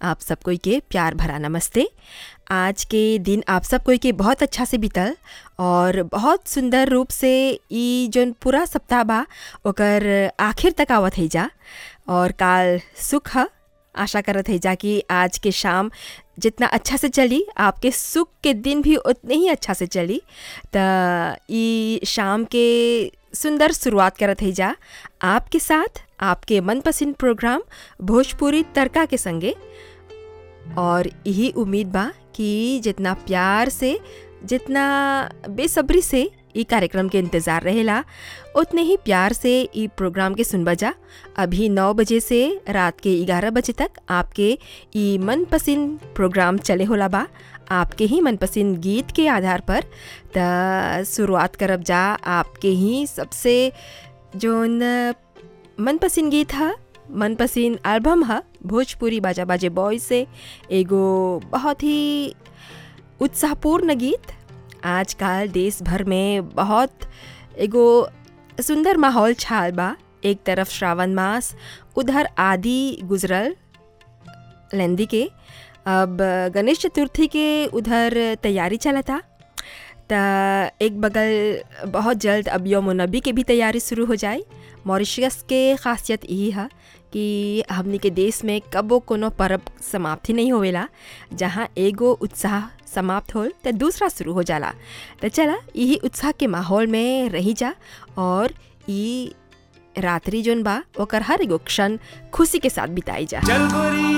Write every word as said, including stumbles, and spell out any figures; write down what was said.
आप सब कोई के प्यार भरा नमस्ते। आज के दिन आप सब कोई के बहुत अच्छा से बीतल और बहुत सुंदर रूप से ई जौन पूरा सप्ताह बा ओकर आखिर तक आवत है जा और काल सुख ह। आशा करत है जा कि आज के शाम जितना अच्छा से चली आपके सुख के दिन भी उतने ही अच्छा से चली। त ई शाम के सुंदर शुरुआत करत है जा आपके साथ आपके मनपसंद प्रोग्राम भोजपुरी तड़का के संगे और यही उम्मीद बा कि जितना प्यार से जितना बेसब्री से ई कार्यक्रम के इंतज़ार रहेला उतने ही प्यार से ई प्रोग्राम के सुन बजा। अभी नौ बजे से रात के ग्यारह बजे तक आपके ई मनपसंद प्रोग्राम चले होला बा आपके ही मनपसंद गीत के आधार पर। त शुरुआत करब जा आपके ही सबसे जोन मनपसंद गीत है मनपसंद एल्बम है भोजपुरी बाजा बाजे बॉय से एगो बहुत ही उत्साहपूर्ण गीत। आजकल देश भर में बहुत एगो सुंदर माहौल छाल बा। एक तरफ श्रावण मास उधर आदि गुजरल लेंदी के अब गणेश चतुर्थी के उधर तैयारी चलता। त एक बगल बहुत जल्द अब यौम नबी के भी तैयारी शुरू हो जाए। मॉरिशस के खासियत यही है कि हमनी के देश में कबो कोनो पर्व समाप्ति नहीं होवेला। जहाँ एगो उत्साह समाप्त होल तो दूसरा शुरू हो जाला। तो चला यही उत्साह के माहौल में रही जा और ई रात्रि जोन बा ओकर हर एगो क्षण खुशी के साथ बिताई जा।